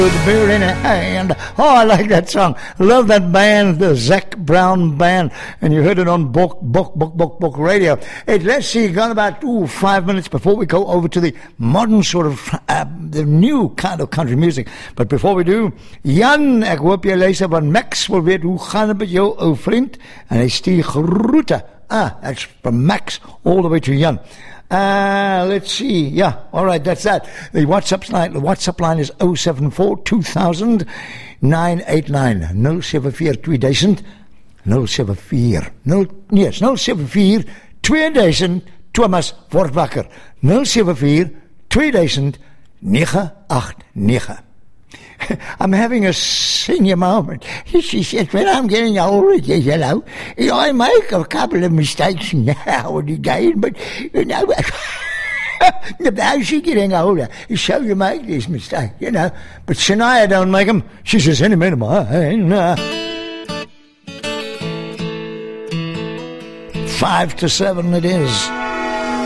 With the beer in a hand. Oh, I like that song. Love that band, the Zac Brown Band. And you heard it on Book Radio. Hey, let's see, gone about 5 minutes before we go over to the modern sort of, the new kind of country music. But before we do, Jan, ek hoop jy luister, want Max wil weet, hoe gaan het met jou, ou vriend? En hy stuur groete. That's from Max all the way to Jan. Let's see. Yeah, all right, that's that. The WhatsApp line is 074 2000 989 074 2000 074 2000 Thomas word wakker 074 2000 989. I'm having a senior moment. She said, when I'm getting older, you know, I make a couple of mistakes nowadays, but, you know, as she's getting older, so you make these mistakes, you know. But Shania don't make them. She says, any minute, mine. 5 to 7 it is.